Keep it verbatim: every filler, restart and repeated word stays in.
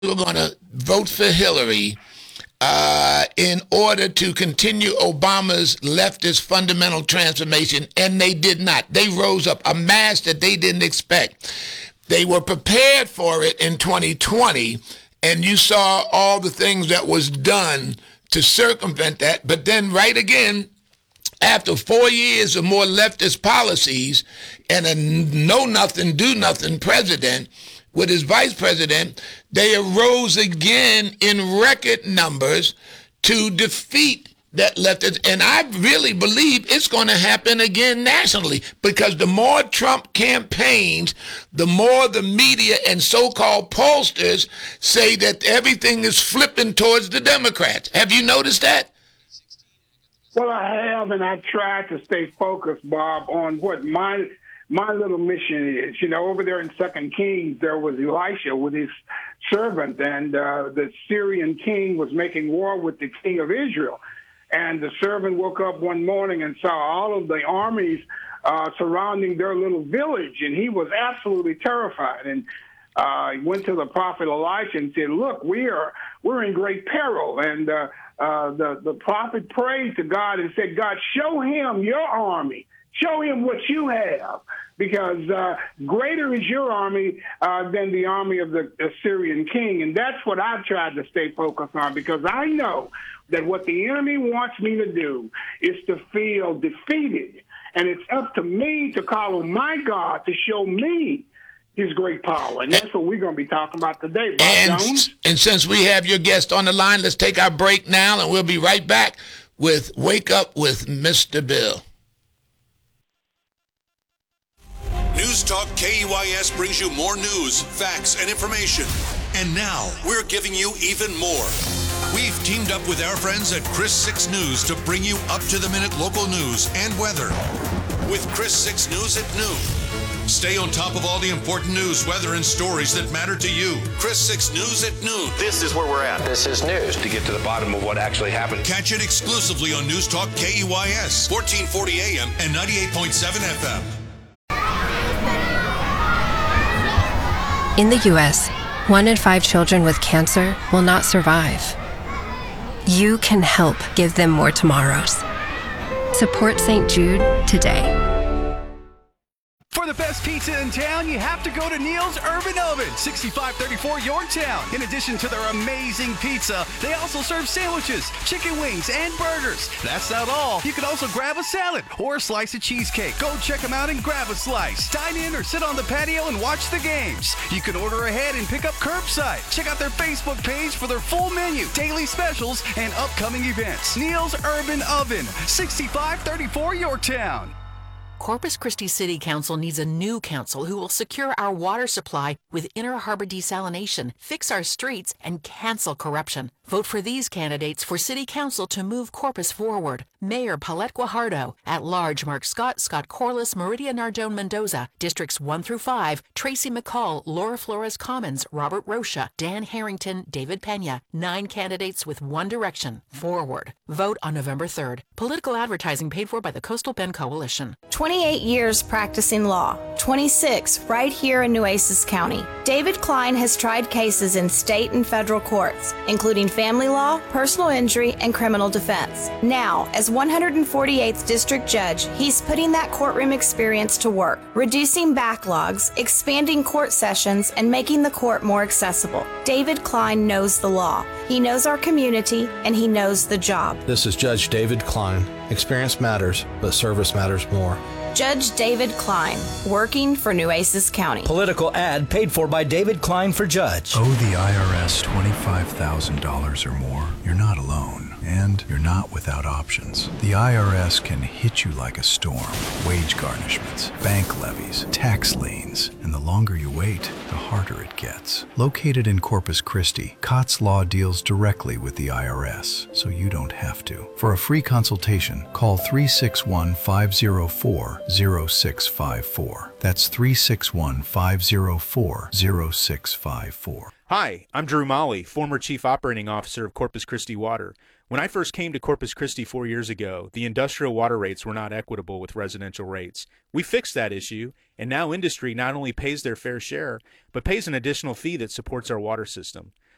were going to vote for Hillary uh, in order to continue Obama's leftist fundamental transformation, and they did not. They rose up a mass that they didn't expect. They were prepared for it in twenty twenty, and you saw all the things that was done to circumvent that. But then right again, after four years of more leftist policies and a know-nothing, do-nothing president with his vice president, they arose again in record numbers to defeat that leftist. And I really believe it's going to happen again nationally, because the more Trump campaigns, the more the media and so-called pollsters say that everything is flipping towards the Democrats. Have you noticed that? Well, I have, and I tried to stay focused, Bob, on what my my little mission is. You know, over there in Second Kings, there was Elisha with his servant, and uh, the Syrian king was making war with the king of Israel. And the servant woke up one morning and saw all of the armies uh, surrounding their little village, and he was absolutely terrified. And uh, he went to the prophet Elisha and said, "Look, we are we're in great peril." And uh, uh, the the prophet prayed to God and said, "God, show him your army, show him what you have, because uh, greater is your army uh, than the army of the Assyrian king." And that's what I've tried to stay focused on, because I know that what the enemy wants me to do is to feel defeated. And it's up to me to call on my God to show me his great power. And that's what we're going to be talking about today, Bob and, Jones. And since we have your guest on the line, let's take our break now, and we'll be right back with Wake Up with Mister Bill. News Talk K E Y S brings you more news, facts, and information. And now, we're giving you even more. We've teamed up with our friends at Chris six News to bring you up-to-the-minute local news and weather. With Chris six News at noon. Stay on top of all the important news, weather, and stories that matter to you. Chris six News at noon. This is where we're at. This is news. To get to the bottom of what actually happened. Catch it exclusively on News Talk K E Y S, fourteen forty A M and ninety-eight point seven F M. In the U S, one in five children with cancer will not survive. You can help give them more tomorrows. Support Saint Jude today. For the best pizza in town, you have to go to Neil's Urban Oven, sixty-five thirty-four Yorktown. In addition to their amazing pizza, they also serve sandwiches, chicken wings, and burgers. That's not all. You can also grab a salad or a slice of cheesecake. Go check them out and grab a slice. Dine in or sit on the patio and watch the games. You can order ahead and pick up curbside. Check out their Facebook page for their full menu, daily specials, and upcoming events. Neil's Urban Oven, sixty-five thirty-four Yorktown. Corpus Christi City Council needs a new council who will secure our water supply with Inner Harbor desalination, fix our streets, and cancel corruption. Vote for these candidates for City Council to move Corpus forward. Mayor Paulette Guajardo. At large, Mark Scott, Scott Corliss, Meridia Nardone Mendoza. Districts one through five, Tracy McCall, Laura Flores Commons, Robert Rocha, Dan Harrington, David Pena. Nine candidates with one direction, forward. Vote on November third. Political advertising paid for by the Coastal Bend Coalition. twenty-eight years practicing law, twenty-six right here in Nueces County. David Klein has tried cases in state and federal courts, including family law, personal injury, and criminal defense. Now, as one hundred forty-eighth District Judge, he's putting that courtroom experience to work, reducing backlogs, expanding court sessions, and making the court more accessible. David Klein knows the law. He knows our community, and he knows the job. This is Judge David Klein. Experience matters, but service matters more. Judge David Klein, working for Nueces County. Political ad paid for by David Klein for Judge. Owe the I R S twenty-five thousand dollars or more. You're not alone, and you're not without options. The I R S can hit you like a storm. Wage garnishments, bank levies, tax liens, and the longer you wait, the harder it gets. Located in Corpus Christi, Cott's Law deals directly with the I R S, so you don't have to. For a free consultation, call three six one, five zero four, zero six five four. That's three six one, five zero four, zero six five four. Hi, I'm Drew Molly, former Chief Operating Officer of Corpus Christi Water. When I first came to Corpus Christi four years ago, the industrial water rates were not equitable with residential rates. We fixed that issue, and now industry not only pays their fair share, but pays an additional fee that supports our water system.